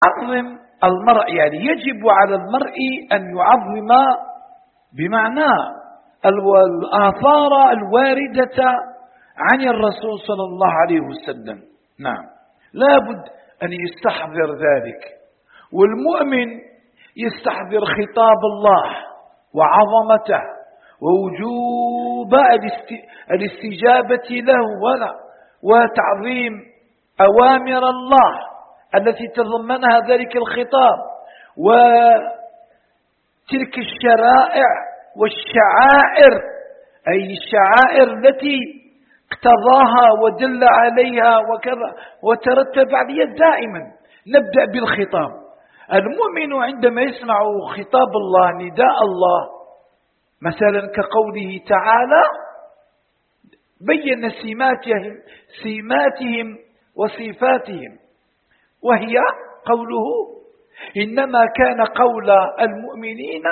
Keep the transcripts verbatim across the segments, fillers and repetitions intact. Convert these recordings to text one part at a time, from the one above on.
عظم المرء، يعني يجب على المرء أن يعظم بمعنى الآثار الواردة عن الرسول صلى الله عليه وسلم. نعم، لا بد أن يستحضر ذلك، والمؤمن يستحضر خطاب الله وعظمته ووجوب الاستجابة له وتعظيم أوامر الله التي تضمنها ذلك الخطاب، وتلك الشرائع والشعائر، أي الشعائر التي اقتضاها ودل عليها وكذا وترتب عليها. دائما نبدأ بالخطاب. المؤمن عندما يسمع خطاب الله، نداء الله، مثلا كقوله تعالى بين سماتهم سماتهم وصفاتهم، وهي قوله إنما كان قول المؤمنين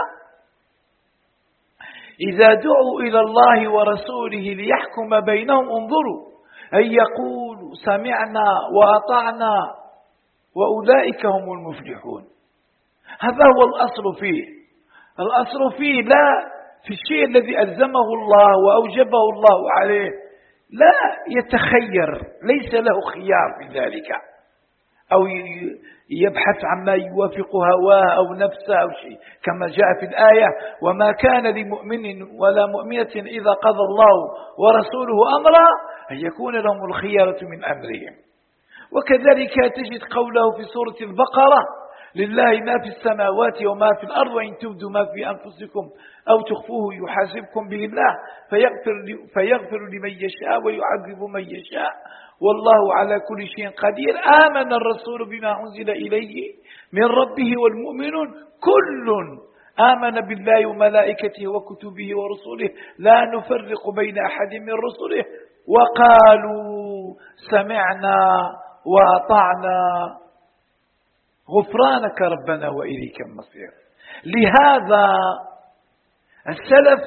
إذا دعوا إلى الله ورسوله ليحكم بينهم انظروا أن يقولوا سمعنا وأطعنا وأولئك هم المفلحون. هذا هو الأصل فيه. الأصل فيه لا في الشيء الذي ألزمه الله وأوجبه الله عليه، لا يتخير، ليس له خيار في ذلك، أو يبحث عما يوافق هواه أو نفسه أو شيء، كما جاء في الآية وما كان لمؤمن ولا مؤمنة إذا قضى الله ورسوله أمرا أن يكون لهم الخيارة من أمرهم. وكذلك تجد قوله في سورة البقرة لله ما في السماوات وما في الأرض وإن تبدوا ما في أنفسكم أو تخفوه يحاسبكم به الله فيغفر, فيغفر لمن يشاء ويعذب من يشاء والله على كل شيء قدير. آمن الرسول بما أنزل إليه من ربه والمؤمنون كل آمن بالله وملائكته وكتبه ورسله لا نفرق بين أحد من رسله وقالوا سمعنا وأطعنا غفرانك ربنا وإليك المصير. لهذا السلف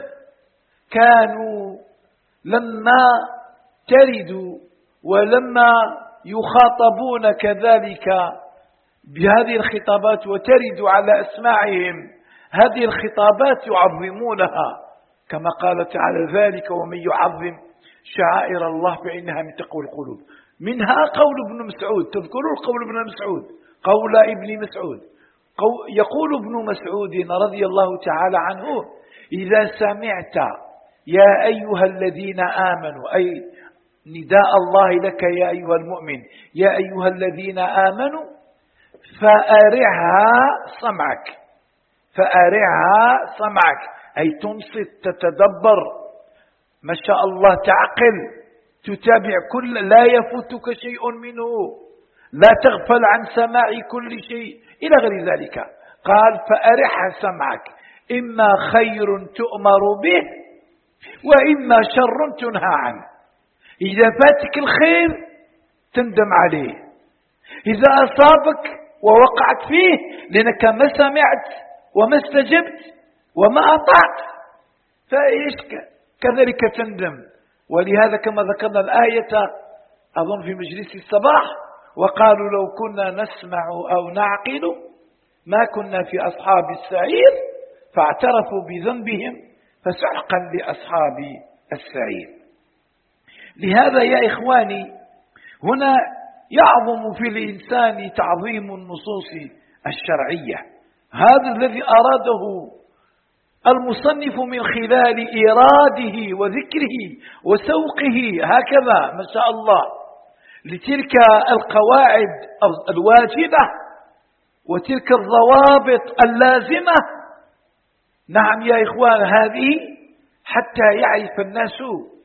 كانوا لما تردوا ولما يخاطبون كذلك بهذه الخطابات وترد على أسماعهم هذه الخطابات يعظمونها، كما قال تعالى ذلك ومن يعظم شعائر الله فإنها من تقوى القلوب. منها قول ابن مسعود، تذكرون قول ابن مسعود، قول ابن مسعود، يقول ابن مسعود رضي الله تعالى عنه إذا سمعت يا أيها الذين آمنوا، أي نداء الله لك يا أيها المؤمن يا أيها الذين آمنوا فأرعها سمعك، فأرعها سمعك أي تنصت تتدبر، ما شاء الله تعقل تتابع كل، لا يفوتك شيء منه، لا تغفل عن سماع كل شيء إلى غير ذلك. قال فأرعها سمعك، إما خير تؤمر به وإما شر تنهى عنه. إذا فاتك الخير تندم عليه، إذا أصابك ووقعت فيه لأنك ما سمعت وما استجبت وما أطعت فإيش كذلك تندم. ولهذا كما ذكرنا الآية أظن في مجلس الصباح وقالوا لو كنا نسمع أو نعقل ما كنا في أصحاب السعير فاعترفوا بذنبهم فسحقا لأصحاب السعير. لهذا يا إخواني هنا يعظم في الإنسان تعظيم النصوص الشرعية، هذا الذي أراده المصنف من خلال إراده وذكره وسوقه هكذا ما شاء الله لتلك القواعد الواجبة وتلك الضوابط اللازمة. نعم يا إخوان، هذه حتى يعرف الناس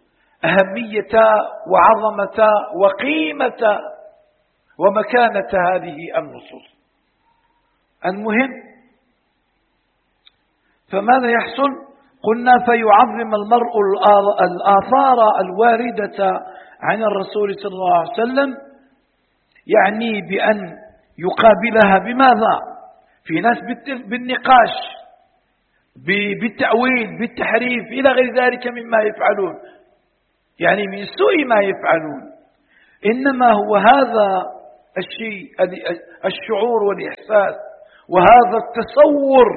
أهمية وعظمة وقيمة ومكانة هذه النصوص. المهم فماذا يحصل؟ قلنا فيعظم المرء الآثار الواردة عن الرسول صلى الله عليه وسلم، يعني بأن يقابلها بماذا؟ في ناس بالنقاش بالتأويل بالتحريف إلى غير ذلك مما يفعلون، يعني من سوء ما يفعلون. إنما هو هذا الشيء الشعور والإحساس وهذا التصور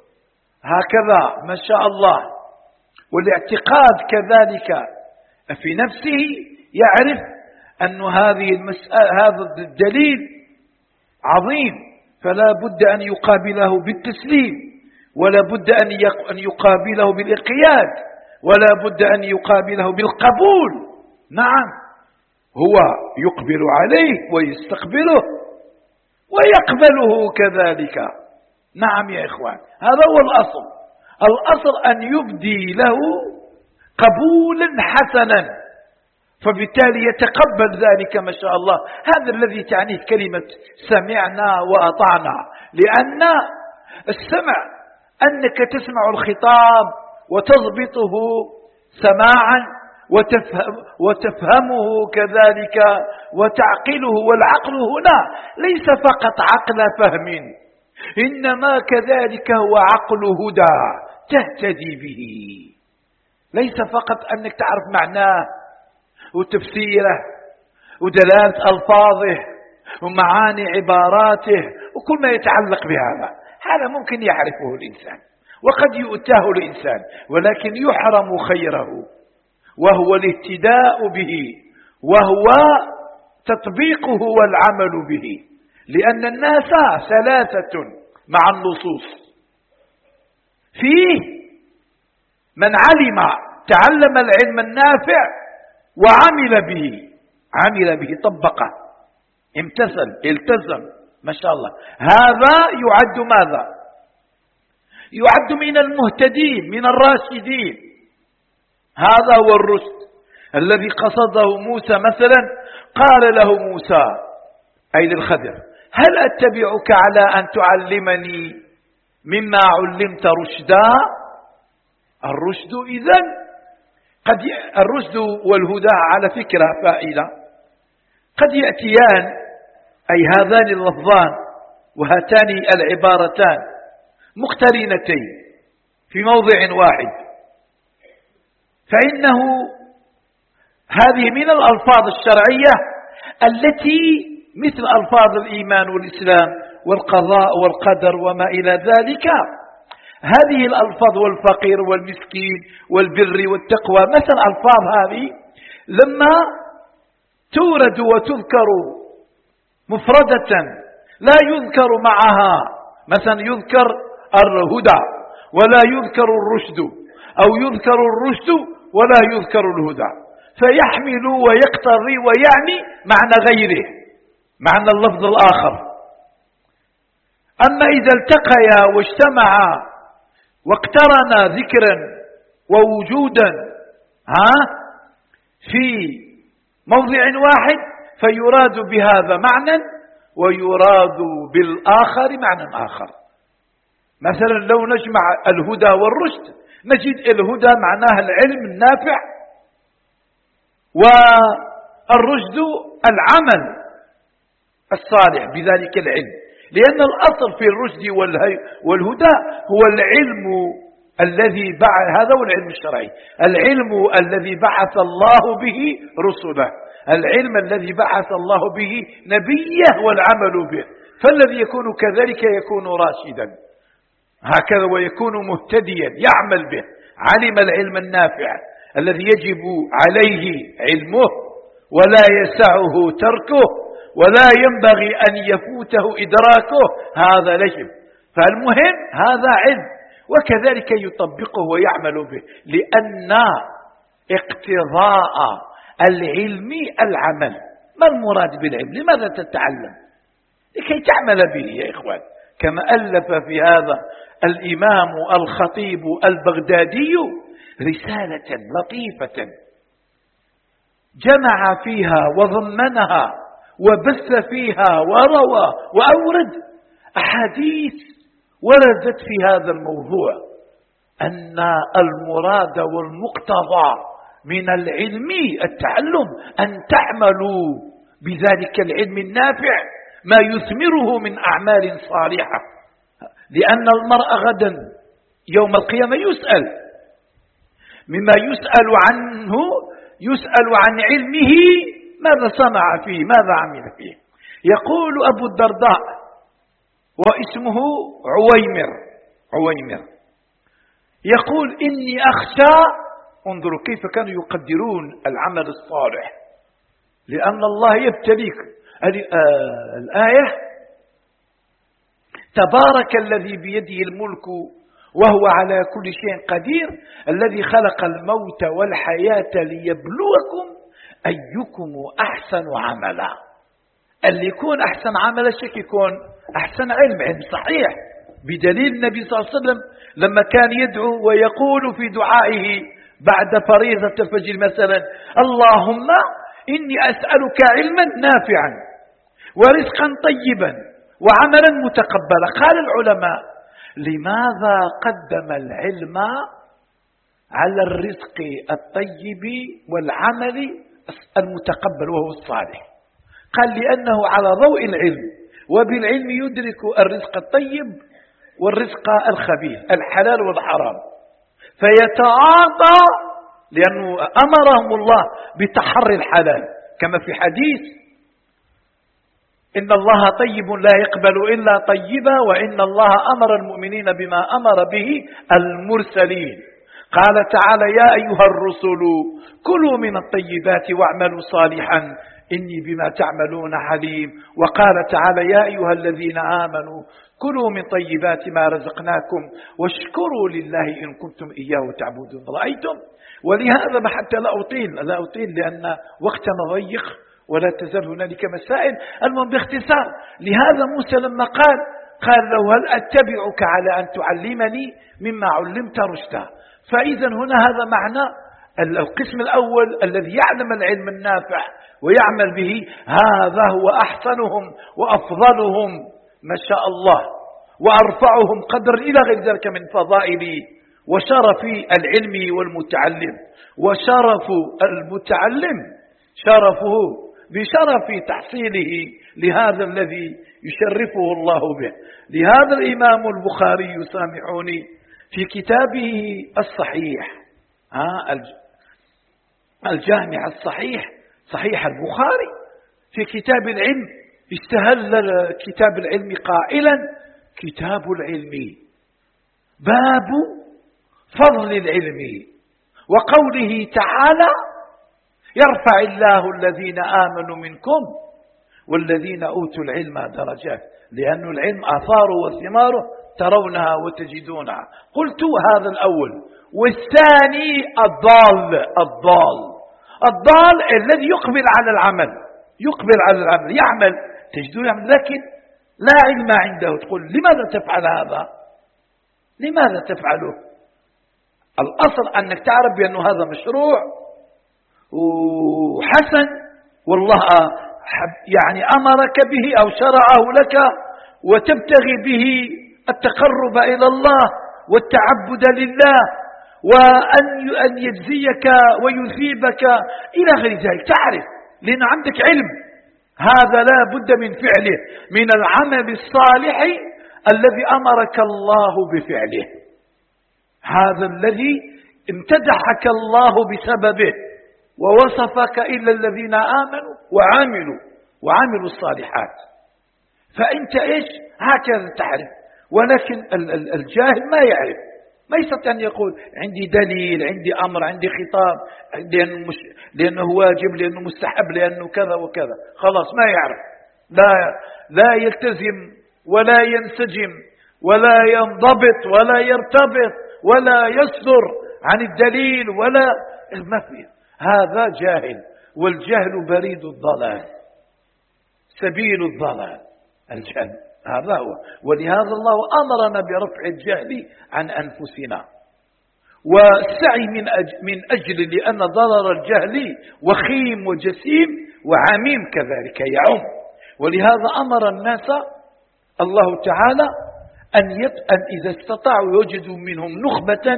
هكذا ما شاء الله، والاعتقاد كذلك في نفسه، يعرف أن هذه المسألة هذا الدليل عظيم، فلا بد أن يقابله بالتسليم، ولا بد أن يقابله بالإنقياد، ولا بد أن يقابله بالقبول. نعم، هو يقبل عليه ويستقبله ويقبله كذلك. نعم يا إخوان، هذا هو الأصل. الأصل أن يبدي له قبولا حسنا، فبالتالي يتقبل ذلك ما شاء الله. هذا الذي تعنيه كلمة سمعنا وأطعنا، لأن السمع أنك تسمع الخطاب وتضبطه سماعا وتفهم وتفهمه كذلك وتعقله، والعقل هنا ليس فقط عقل فهم، إنما كذلك هو عقل هدى تهتدي به. ليس فقط أنك تعرف معناه وتفسيره ودلالة ألفاظه ومعاني عباراته وكل ما يتعلق بهذا، هذا ممكن يعرفه الإنسان وقد يؤتاه الإنسان، ولكن يحرم خيره، وهو الاهتداء به، وهو تطبيقه والعمل به. لأن الناس ثلاثة مع النصوص، فيه من علم تعلم العلم النافع وعمل به، عمل به طبقه امتثل التزم ما شاء الله، هذا يعد ماذا؟ يعد من المهتدين من الراشدين. هذا هو الرشد الذي قصده موسى مثلا. قال له موسى أي للخضر: هل أتبعك على أن تعلمني مما علمت رشدا؟ الرشد إذن قد ي... الرشد والهدى على فكرة فائدة قد يأتيان، أي هذان اللفظان وهاتان العبارتان مقترنتين في موضع واحد، فإنه هذه من الألفاظ الشرعية التي مثل ألفاظ الإيمان والإسلام والقضاء والقدر وما إلى ذلك. هذه الألفاظ والفقير والمسكين والبر والتقوى مثل ألفاظ هذه لما تورد وتذكر مفردة لا يذكر معها، مثلا يذكر الهدى ولا يذكر الرشد، أو يذكر الرشد ولا يذكر الهدى، فيحمل ويقتضي ويعني معنى غيره، معنى اللفظ الآخر. أما إذا التقيا واجتمعا واقترنا ذكرا ووجودا ها في موضع واحد، فيراد بهذا معنى ويراد بالآخر معنى آخر. مثلا لو نجمع الهدى والرشد نجد الهدى معناها العلم النافع، والرشد العمل الصالح بذلك العلم، لأن الأصل في الرشد والهدى هو العلم الذي بعث، هذا هو العلم الشرعي، العلم الذي بعث الله به رسله، العلم الذي بعث الله به نبيه والعمل به. فالذي يكون كذلك يكون راشدا هكذا ويكون مهتديا يعمل به، علم العلم النافع الذي يجب عليه علمه ولا يسعه تركه ولا ينبغي أن يفوته إدراكه، هذا يجب. فالمهم هذا علم، وكذلك يطبقه ويعمل به، لأن اقتضاء العلم العمل. ما المراد بالعلم؟ لماذا تتعلم؟ لكي تعمل به يا إخوان، كما ألف في هذا الإمام الخطيب البغدادي رسالة لطيفة جمع فيها وضمنها وبث فيها وروى وأورد أحاديث وردت في هذا الموضوع، أن المراد والمقتضى من العلم التعلم، أن تعملوا بذلك العلم النافع ما يثمره من أعمال صالحة، لأن المرء غدا يوم القيامة يسأل مما يسأل عنه، يسأل عن علمه ماذا صنع فيه، ماذا عمل فيه. يقول أبو الدرداء واسمه عويمر عويمر يقول إني أخشى. انظروا كيف كانوا يقدرون العمل الصالح، لأن الله يبتليك. آه الآية: تبارك الذي بيده الملك وهو على كل شيء قدير الذي خلق الموت والحياة ليبلوكم أيكم أحسن عملا. اللي يكون أحسن عملا شك يكون أحسن علم، علم صحيح، بدليل النبي صلى الله عليه وسلم لما كان يدعو ويقول في دعائه بعد فريضة الفجر مثلا: اللهم إني أسألك علما نافعا ورزقا طيبا وعملا متقبلا. قال العلماء: لماذا قدم العلم على الرزق الطيب والعمل المتقبل وهو الصالح؟ قال: لأنه على ضوء العلم، وبالعلم يدرك الرزق الطيب والرزق الخبيث، الحلال والحرام، فيتعاطى، لأنه أمرهم الله بتحري الحلال كما في حديث: إن الله طيب لا يقبل إلا طيبا، وإن الله أمر المؤمنين بما أمر به المرسلين. قال تعالى: يا أيها الرسل كلوا من الطيبات واعملوا صالحا إني بما تعملون عليم. وقال تعالى: يا أيها الذين آمنوا كلوا من طيبات ما رزقناكم واشكروا لله إن كنتم إياه تعبدون. رأيتم؟ ولهذا ما حتى لا أطيل لا أطيل لأن وقتنا ضيق ولا تزال هنالك مسائل. المهم باختصار، لهذا موسى لما قال قال له: هل أتبعك على أن تعلمني مما علمت رشدا؟ فإذا هنا هذا معنى القسم الأول الذي يعلم العلم النافع ويعمل به، هذا هو أحسنهم وأفضلهم ما شاء الله وأرفعهم قدر إلى غير ذلك من فضائل وشرف العلم والمتعلم. وشرف المتعلم شرفه بشرف تحصيله لهذا الذي يشرفه الله به. لهذا الإمام البخاري سامحوني في كتابه الصحيح الجامع الصحيح صحيح البخاري في كتاب العلم استهل كتاب العلم قائلا: كتاب العلم باب فضل العلم، وقوله تعالى: يرفع الله الذين آمنوا منكم والذين أوتوا العلم درجات، لأن العلم آثاره وثماره ترونها وتجدونها. قلت هذا الأول. والثاني الضال الضال الضال الذي يقبل على العمل يقبل على العمل يعمل تجده يعمل لكن لا علم عنده. تقول: لماذا تفعل هذا؟ لماذا تفعله؟ الأصل أنك تعرف بأنه هذا مشروع وحسن والله يعني أمرك به أو شرعه لك، وتبتغي به التقرب إلى الله والتعبد لله، وأن أن يجزيك ويثيبك إلى غير ذلك. تعرف لأن عندك علم. هذا لا بد من فعله، من العمل الصالح الذي أمرك الله بفعله، هذا الذي امتدحك الله بسببه ووصفك إلا الذين آمنوا وعملوا وعملوا الصالحات. فأنت إيش هكذا تعرف. ولكن الجاهل ما يعرف، ما يستطيع أن يقول: عندي دليل، عندي أمر، عندي خطاب، لأنه, مش لأنه واجب، لأنه مستحب، لأنه كذا وكذا. خلاص ما يعرف، لا, لا يلتزم ولا ينسجم ولا ينضبط ولا يرتبط ولا يصدر عن الدليل ولا ما فيه. هذا جاهل، والجهل بريد الضلال، سبيل الضلال الجهل، هذا هو. ولهذا الله أمرنا برفع الجهل عن أنفسنا والسعي من أجل, من أجل لأن ضرر الجهل وخيم وجسيم وعميم كذلك يعم. ولهذا أمر الناس الله تعالى أن, يت... أن إذا استطاعوا يوجدوا منهم نخبة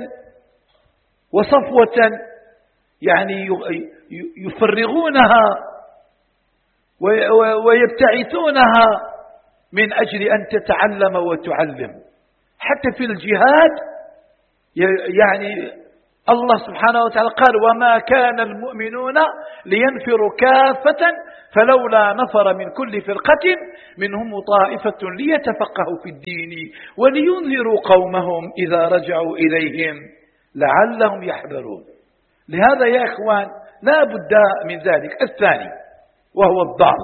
وصفوة يعني يفرغونها ويبتعثونها من أجل أن تتعلم وتعلم. حتى في الجهاد يعني الله سبحانه وتعالى قال: وما كان المؤمنون لينفروا كافة فلولا نفر من كل فرقة منهم طائفة ليتفقهوا في الدين ولينذروا قومهم إذا رجعوا إليهم لعلهم يحذرون. لهذا يا إخوان لا بد من ذلك. الثاني وهو الضال،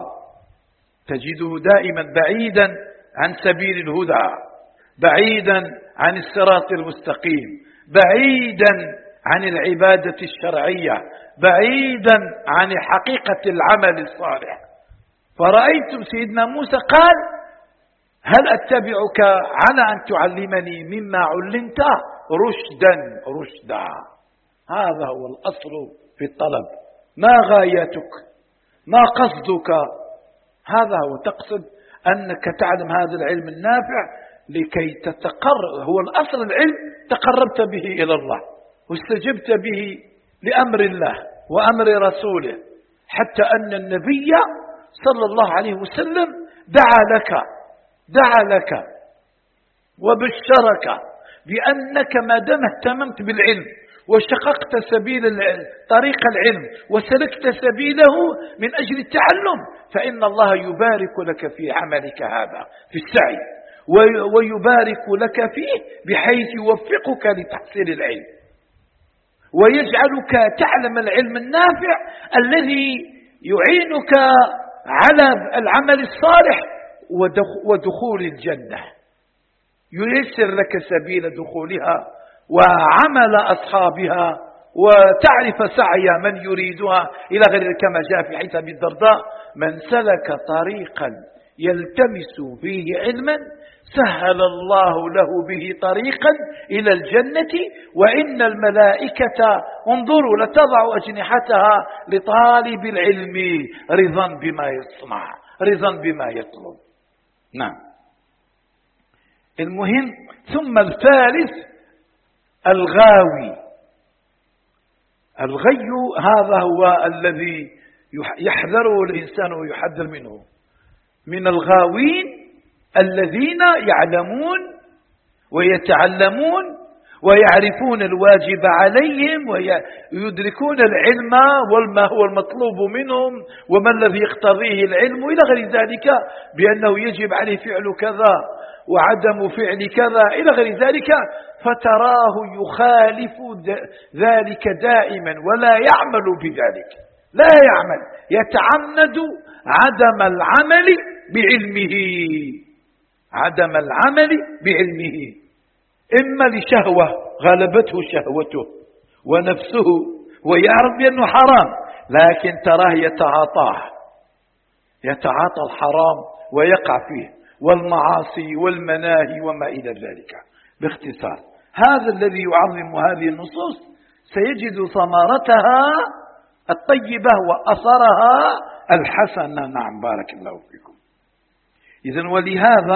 تجده دائما بعيدا عن سبيل الهدى، بعيدا عن الصراط المستقيم، بعيدا عن العبادة الشرعية، بعيدا عن حقيقة العمل الصالح. فرأيتم سيدنا موسى قال هل أتبعك على أن تعلمني مما علمت رشدا رشدا. هذا هو الأصل في الطلب. ما غايتك؟ ما قصدك؟ هذا هو، تقصد أنك تعلم هذا العلم النافع لكي تتقرب، هو الأصل العلم تقربت به إلى الله واستجبت به لأمر الله وأمر رسوله، حتى أن النبي صلى الله عليه وسلم دعا لك دعا لك وبشرك بأنك ما دام اهتممت بالعلم وشققت سبيل العلم طريق العلم وسلكت سبيله من أجل التعلم فإن الله يبارك لك في عملك هذا في السعي، ويبارك لك فيه بحيث يوفقك لتحصيل العلم ويجعلك تعلم العلم النافع الذي يعينك على العمل الصالح ودخول الجنة، ييسر لك سبيل دخولها وعمل أصحابها وتعرف سعي من يريدها إلى غير، كما جاء في حديث أبي الدرداء من سلك طريقا يلتمس فيه علما سهل الله له به طريقا إلى الجنة وإن الملائكة انظروا لتضع أجنحتها لطالب العلم رضا بما يصنع رضا بما يطلب. نعم. المهم ثم الثالث الغاوي. الغي هذا هو الذي يحذره الإنسان ويحذر منه، من الغاوين الذين يعلمون ويتعلمون ويعرفون الواجب عليهم ويدركون العلم وما هو المطلوب منهم وما الذي يقتضيه العلم إلى غير ذلك، بأنه يجب عليه فعل كذا وعدم فعل كذا إلى غير ذلك، فتراه يخالف ذلك دائما ولا يعمل بذلك، لا يعمل، يتعمد عدم العمل بعلمه عدم العمل بعلمه إما لشهوة غلبته شهوته ونفسه ويعرف بأنه حرام، لكن تراه يتعاطاه يتعاطى الحرام ويقع فيه والمعاصي والمناهي وما إلى ذلك. باختصار هذا الذي يعظم هذه النصوص سيجد ثمرتها الطيبة وأثرها الحسنة. نعم بارك الله فيكم. إذن ولهذا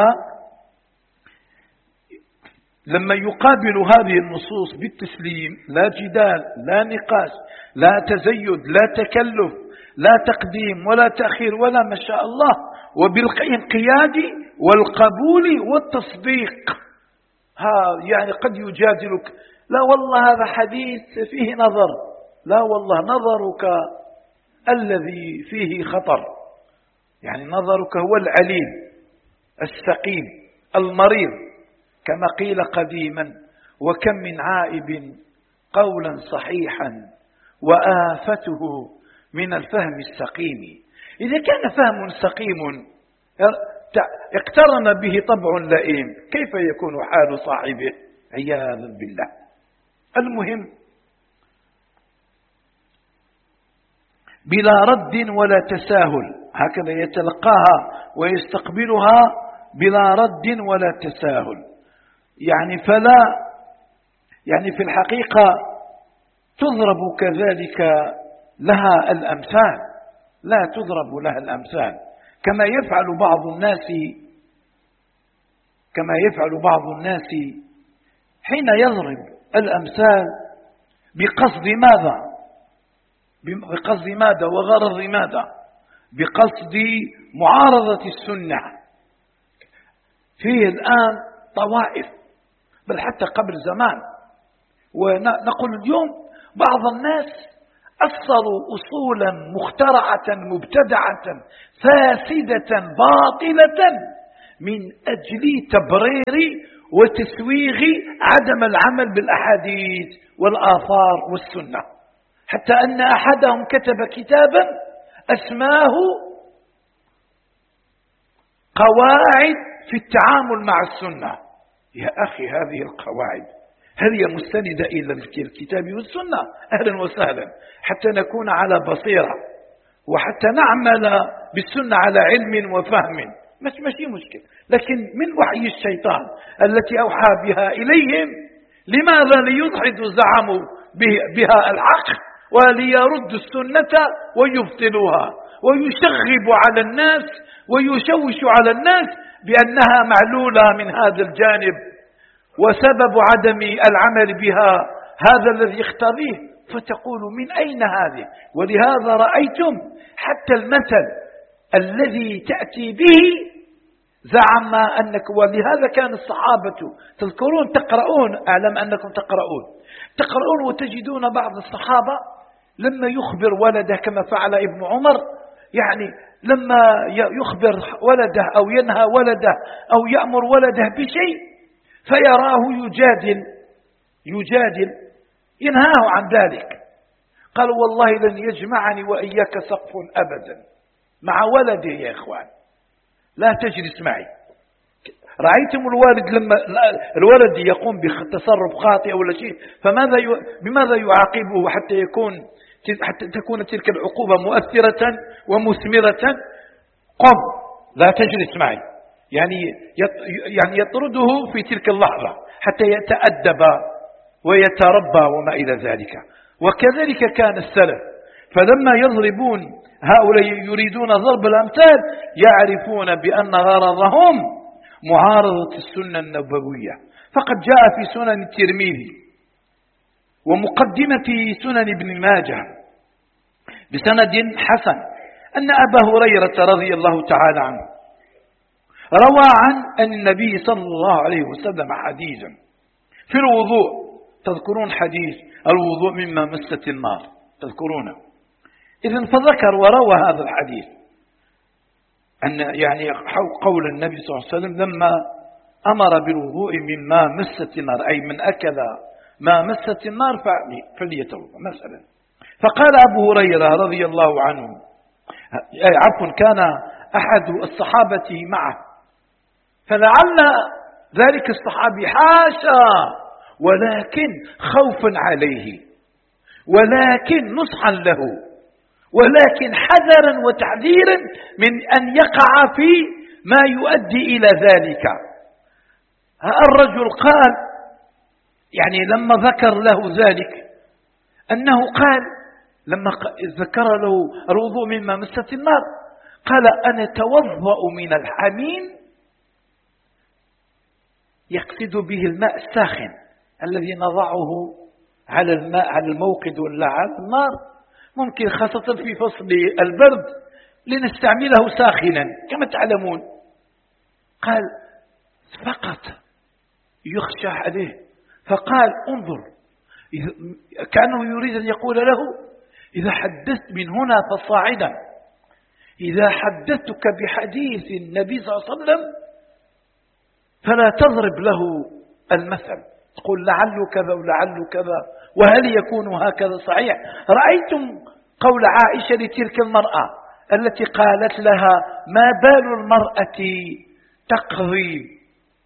لما يقابل هذه النصوص بالتسليم، لا جدال لا نقاش لا تزيد لا تكلف لا تقديم ولا تأخير ولا ما شاء الله، وبالانقياد والقبول والتصديق. ها يعني قد يجادلك، لا والله هذا حديث فيه نظر، لا والله نظرك الذي فيه خطر، يعني نظرك هو العليل السقيم المريض، كما قيل قديما وكم من عائب قولا صحيحا وآفته من الفهم السقيم. إذا كان فهم سقيم اقترن به طبع لئيم كيف يكون حال صاحبه؟ عياذا بالله. المهم بلا رد ولا تساهل، هكذا يتلقاها ويستقبلها بلا رد ولا تساهل، يعني فلا يعني في الحقيقة تضرب كذلك لها الأمثال، لا تضرب لها الأمثال كما يفعل بعض الناس كما يفعل بعض الناس حين يضرب الأمثال بقصد ماذا؟ بقصد ماذا وغرض ماذا؟ بقصد معارضة السنة. فيه الآن طوائف، بل حتى قبل زمان، ونقول اليوم بعض الناس أصلوا أصولا مخترعة مبتدعة فاسدة باطلة من أجل تبرير وتسويغ عدم العمل بالأحاديث والآثار والسنة، حتى أن أحدهم كتب كتابا أسماه قواعد في التعامل مع السنة. يا أخي هذه القواعد هل هي مستندة إلى الكتاب والسنة؟ أهلا وسهلا، حتى نكون على بصيرة وحتى نعمل بالسنة على علم وفهم، مش ماشي مشكل. لكن من وحي الشيطان التي أوحى بها إليهم، لماذا ليضحدوا زعموا بها الحق وليردوا السنة ويبطلوها ويشغبوا على الناس ويشوشوا على الناس بأنها معلولة من هذا الجانب، وسبب عدم العمل بها هذا الذي يختاريه، فتقول من أين هذه؟ ولهذا رأيتم حتى المثل الذي تأتي به زعم أنك، ولهذا كان الصحابة تذكرون تقرؤون، أعلم أنكم تقرؤون تقرؤون وتجدون بعض الصحابة لما يخبر ولده كما فعل ابن عمر، يعني لما يخبر ولده أو ينهى ولده أو يأمر ولده بشيء فيراه يجادل يجادل ينهاه عن ذلك، قال والله لن يجمعني وإياك سقف أبدا مع ولده يا إخوان، لا تجلس معي. رأيتم الوالد لما الولد يقوم بتصرف خاطئ ولا شيء، فماذا ي... بماذا يعاقبه حتى يكون حتى تكون تلك العقوبة مؤثرة ومثمرة؟ قم لا تجلس معي، يعني يعني يطرده في تلك اللحظة حتى يتأدب ويتربى وما إلى ذلك. وكذلك كان السلف، فلما يضربون هؤلاء يريدون ضرب الأمثال يعرفون بأن غرضهم معارضة السنة النبوية. فقد جاء في سنن الترمذي ومقدمة سنن ابن ماجه بسند حسن أن أبا هريرة رضي الله تعالى عنه روى عن النبي صلى الله عليه وسلم حديثا في الوضوء. تذكرون حديث الوضوء مما مست النار، تذكرونه؟ إذن فذكر وروى هذا الحديث أن يعني قول النبي صلى الله عليه وسلم لما أمر بالوضوء مما مست النار، أي من أكل ما مست النار فليتوضأ مثلا. فقال أبو هريرة رضي الله عنه، عفوا كان أحد الصحابة معه، فلعل ذلك الصحابي حاشا ولكن خوفا عليه ولكن نصحا له ولكن حذرا وتحذيرا من أن يقع في ما يؤدي إلى ذلك. الرجل قال يعني لما ذكر له ذلك أنه قال لما ذكر له الوضوء مما مست النار قال أنا توضأ من الحميم، يقصد به الماء الساخن الذي نضعه على الماء على الموقد ولا على النار، ممكن خاصة في فصل البرد لنستعمله ساخنا كما تعلمون. قال فقط يخشى عليه، فقال انظر، كأنه يريد أن يقول له إذا حدثت من هنا فصاعدا، إذا حدثتك بحديث النبي صلى الله عليه وسلم فلا تضرب له المثل، تقول لعله كذا ولعله كذا وهل يكون هكذا صحيح. رأيتم قول عائشة لتلك المرأة التي قالت لها ما بال المرأة تقضي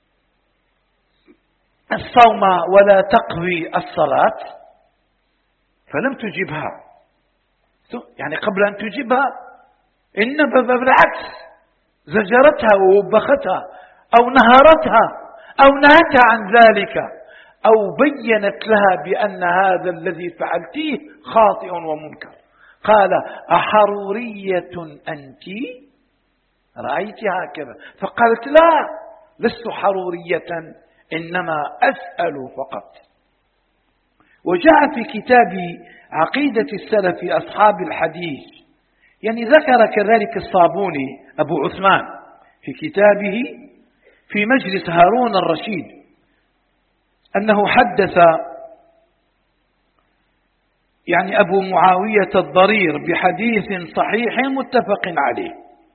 الصوم ولا تقضي الصلاة، فلم تجبها، يعني قبل أن تجيبها إنما بالعكس زجرتها ووبختها أو نهرتها أو نهتها عن ذلك أو بينت لها بأن هذا الذي فعلتيه خاطئ ومنكر. قال أحرورية أنت؟ رأيت هكذا؟ فقالت لا لست حرورية إنما أسأل فقط. وجاء في كتاب عقيدة السلف أصحاب الحديث، يعني ذكر كذلك الصابوني أبو عثمان في كتابه في مجلس هارون الرشيد أنه حدث يعني أبو معاوية الضرير بحديث صحيح متفق عليه.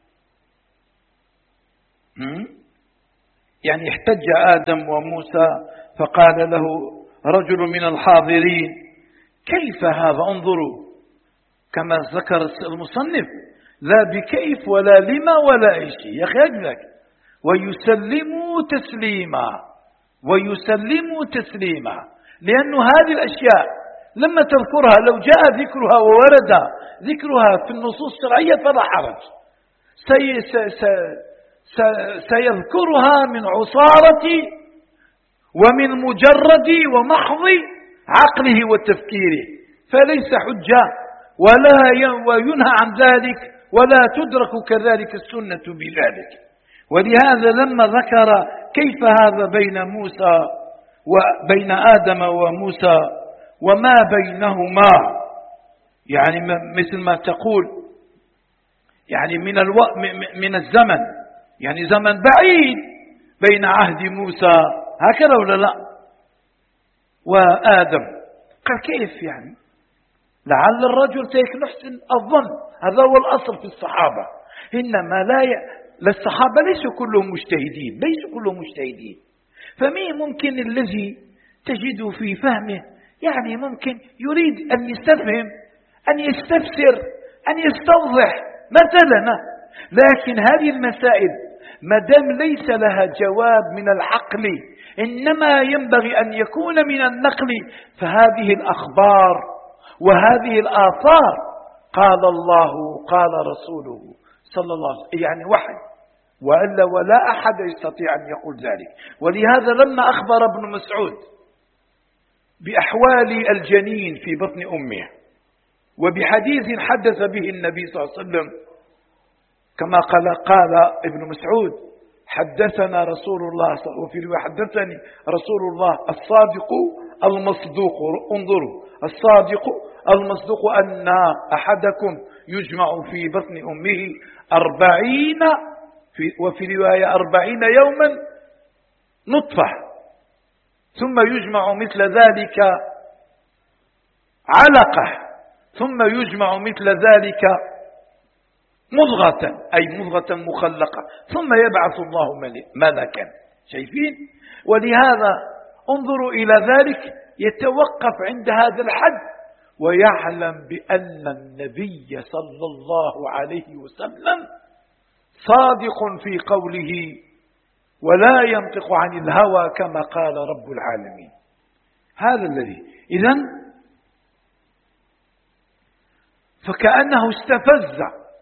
يعني احتج آدم وموسى فقال له رجل من الحاضرين كيف هذا؟ انظروا كما ذكر المصنف، لا بكيف ولا لما ولا أي شيء، يا أخي أجلك ويسلموا تسليما ويسلموا تسليما، لأن هذه الأشياء لما تذكرها لو جاء ذكرها وورد ذكرها في النصوص الشرعية فلا حرج، سي سي سي سيذكرها من عصارة ومن مجرد ومحض عقله وتفكيره، فليس حجة ولا وينهى عن ذلك ولا تدرك كذلك السنة بذلك. ولهذا لما ذكر كيف هذا بين موسى وبين آدم وموسى وما بينهما، يعني مثل ما تقول يعني من الو... من الزمن، يعني زمن بعيد بين عهد موسى هكذا ولا لا وآدم، قال كيف يعني؟ لعل الرجل تيك نحسن الظن، هذا هو الأصل في الصحابة، إنما لا ي... للصحابة ليسوا كلهم مجتهدين، ليسوا كلهم مجتهدين، فمين ممكن الذي تجد في فهمه يعني ممكن يريد أن يستفهم أن يستفسر أن يستوضح مثلا، لكن هذه المسائل ما دام ليس لها جواب من العقل إنما ينبغي أن يكون من النقل، فهذه الأخبار وهذه الآثار قال الله قال رسوله صلى الله عليه وسلم، يعني وحي، وإلا ولا أحد يستطيع أن يقول ذلك. ولهذا لما أخبر ابن مسعود بأحوال الجنين في بطن أمه وبحديث حدث به النبي صلى الله عليه وسلم كما قال قال ابن مسعود حدثنا رسول الله، وفي رواية حدثني رسول الله الصادق المصدوق، انظروا الصادق المصدوق أن أحدكم يجمع في بطن أمه أربعين في وفي رواية أربعين يوما نطفة، ثم يجمع مثل ذلك علقة، ثم يجمع مثل ذلك مضغة أي مضغة مخلقة، ثم يبعث الله ملكا. شايفين؟ ولهذا انظروا إلى ذلك يتوقف عند هذا الحد ويعلم بأن النبي صلى الله عليه وسلم صادق في قوله ولا ينطق عن الهوى كما قال رب العالمين. هذا الذي إذن فكأنه استفز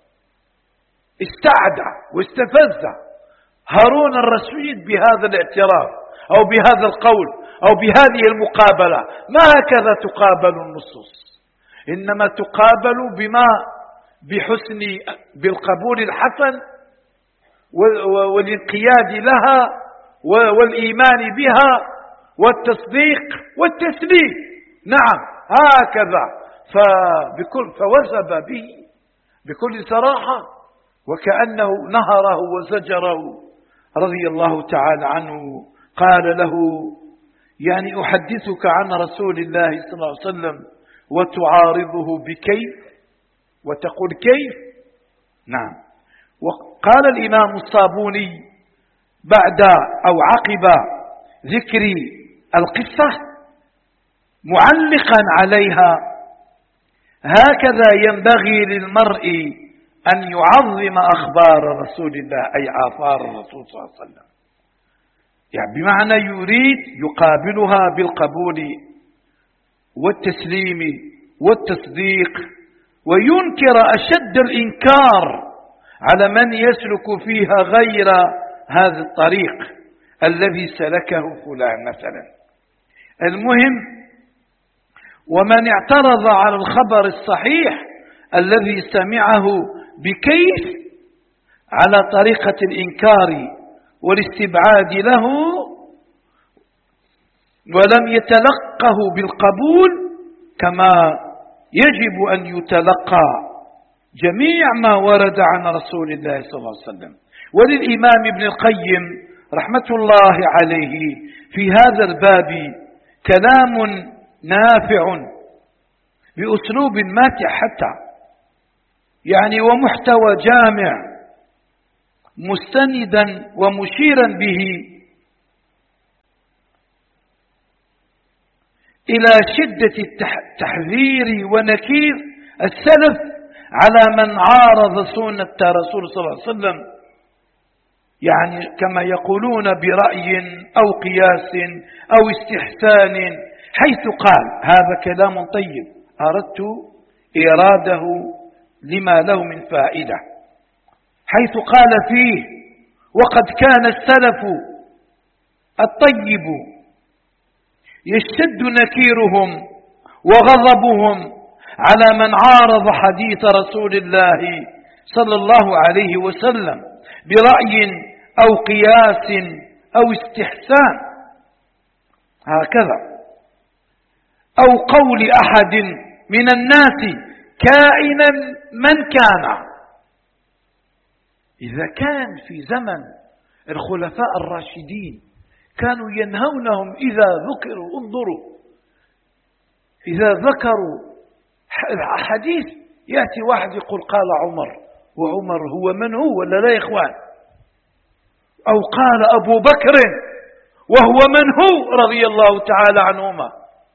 استعدى واستفز هارون الرشيد بهذا الاعتراف أو بهذا القول أو بهذه المقابلة. ما هكذا تقابل النصوص، إنما تقابل بما بحسن بالقبول الحسن والانقياد لها والإيمان بها والتصديق والتسليم. نعم هكذا، فبكل فوثب به بكل صراحة وكأنه نهره وزجره رضي الله تعالى عنه. قال له يعني أحدثك عن رسول الله صلى الله عليه وسلم وتعارضه بكيف وتقول كيف؟ نعم. وقال الإمام الصابوني بعد أو عقب ذكر القصة معلقا عليها هكذا ينبغي للمرء أن يعظم أخبار رسول الله أي آثار الرسول صلى الله عليه وسلم، يعني بمعنى يريد يقابلها بالقبول والتسليم والتصديق، وينكر أشد الإنكار على من يسلك فيها غير هذا الطريق الذي سلكه فلان مثلا. المهم ومن اعترض على الخبر الصحيح الذي سمعه بكيف على طريقة الإنكار والاستبعاد له ولم يتلقه بالقبول كما يجب أن يتلقى جميع ما ورد عن رسول الله صلى الله عليه وسلم. وللإمام ابن القيم رحمة الله عليه في هذا الباب كلام نافع بأسلوب ماتع حتى، يعني ومحتوى جامع مستندا ومشيرا به إلى شدة التحذير ونكير السلف على من عارض سنة رسول صلى الله عليه وسلم، يعني كما يقولون برأي أو قياس أو استحسان، حيث قال هذا كلام طيب أردت إراده لما له من فائدة، حيث قال فيه: وقد كان السلف الطيب يشتد نكيرهم وغضبهم على من عارض حديث رسول الله صلى الله عليه وسلم برأي أو قياس أو استحسان، هكذا، أو قول أحد من الناس كائنا من كان. إذا كان في زمن الخلفاء الراشدين كانوا ينهونهم إذا ذكروا، انظروا، إذا ذكروا حديث يأتي واحد يقول قال عمر، وعمر هو من هو ولا لا يا إخوان؟ أو قال أبو بكر وهو من هو رضي الله تعالى عنهما.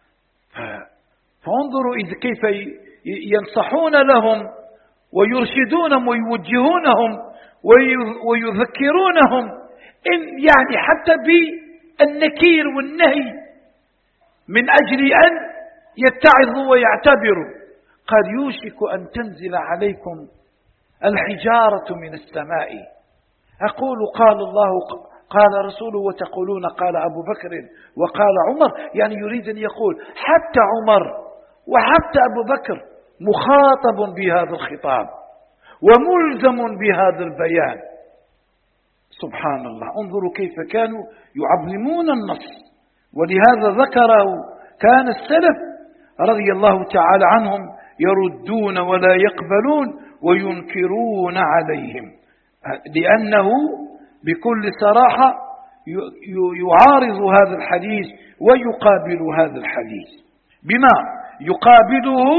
فانظروا إذ كيف ينصحون لهم ويرشدونهم ويوجهونهم ويذكرونهم، إن يعني حتى بالنكير والنهي من أجل أن يتعظوا ويعتبروا. قال: يوشك أن تنزل عليكم الحجارة من السماء، أقول قال الله قال رسوله وتقولون قال أبو بكر وقال عمر، يعني يريد أن يقول حتى عمر وحتى أبو بكر مخاطب بهذا الخطاب وملزم بهذا البيان. سبحان الله، انظروا كيف كانوا يعظمون النص. ولهذا ذكره كان السلف رضي الله تعالى عنهم يردون ولا يقبلون وينكرون عليهم، لأنه بكل صراحة يعارض هذا الحديث ويقابل هذا الحديث بما يقابله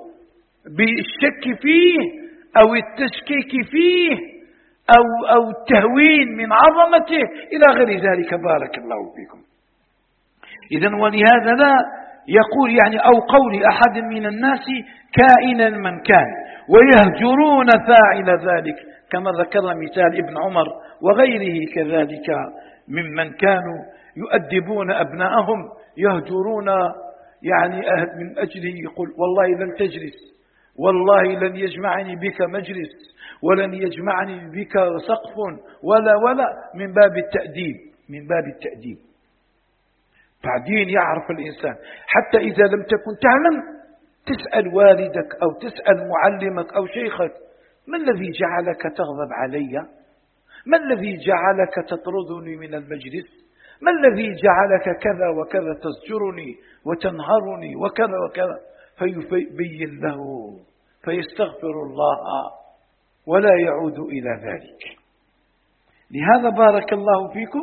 بالشك فيه أو التشكيك فيه أو, أو التهوين من عظمته إلى غير ذلك. بارك الله فيكم. إذن ولهذا لا يقول يعني أو قول أحد من الناس كائنا من كان، ويهجرون فاعل ذلك، كما ذكر مثال ابن عمر وغيره كذلك ممن كانوا يؤدبون أبناءهم، يهجرون يعني من أجله، يقول والله لن تجلس، والله لن يجمعني بك مجلس، ولن يجمعني بك سقف، ولا ولا من باب التأديب، من باب التأديب. بعدين يعرف الإنسان حتى إذا لم تكن تعلم تسأل والدك أو تسأل معلمك أو شيخك: ما الذي جعلك تغضب علي؟ ما الذي جعلك تطردني من المجلس؟ ما الذي جعلك كذا وكذا تزجرني وتنهرني وكذا وكذا؟ فيبين له فيستغفر الله ولا يعود إلى ذلك. لهذا بارك الله فيكم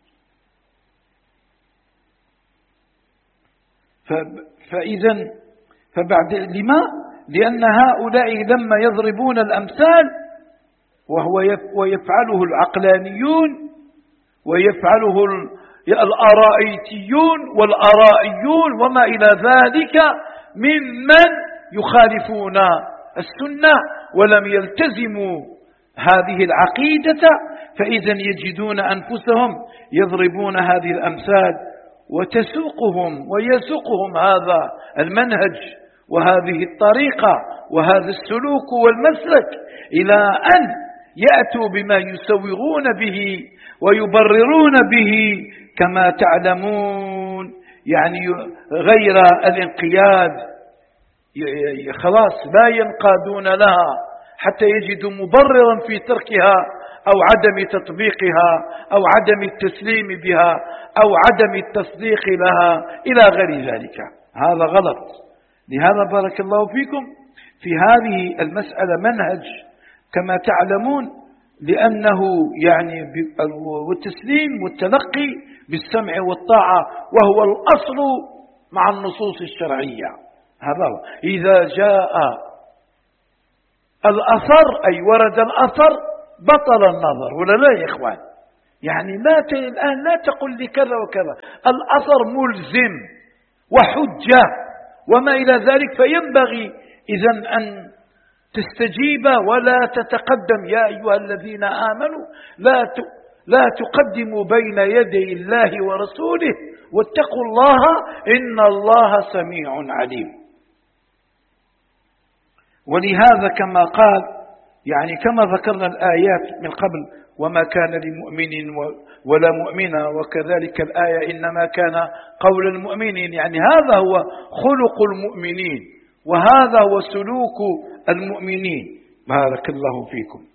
فإذا فبعد لما؟ لأن هؤلاء لما يضربون الأمثال وهو ويفعله العقلانيون ويفعله الآرائيتيون والآرائيون وما إلى ذلك ممن يخالفون السنة ولم يلتزموا هذه العقيدة، فإذا يجدون أنفسهم يضربون هذه الأمثال وتسوقهم ويسوقهم هذا المنهج وهذه الطريقة وهذا السلوك والمسلك إلى أن يأتوا بما يسوغون به ويبررون به كما تعلمون، يعني غير الانقياد، خلاص لا ينقادون لها حتى يجدوا مبررا في تركها أو عدم تطبيقها أو عدم التسليم بها أو عدم التصديق لها إلى غير ذلك. هذا غلط. لهذا بارك الله فيكم في هذه المسألة منهج كما تعلمون، لأنه يعني والتسليم والتلقي بالسمع والطاعة وهو الأصل مع النصوص الشرعية، هذا هو. إذا جاء الأثر أي ورد الأثر بطل النظر، ولا لا يا إخوان؟ يعني لا ت... الآن لا تقل لي كذا وكذا، الأثر ملزم وحجة وما إلى ذلك، فينبغي إذن أن تستجيب ولا تتقدم. يا أيها الذين آمنوا لا ت... لا تقدموا بين يدي الله ورسوله واتقوا الله إن الله سميع عليم. ولهذا كما قال، يعني كما ذكرنا الآيات من قبل، وما كان لمؤمن ولا مؤمنة، وكذلك الآية إنما كان قول المؤمنين، يعني هذا هو خلق المؤمنين وهذا هو سلوك المؤمنين. بارك الله فيكم.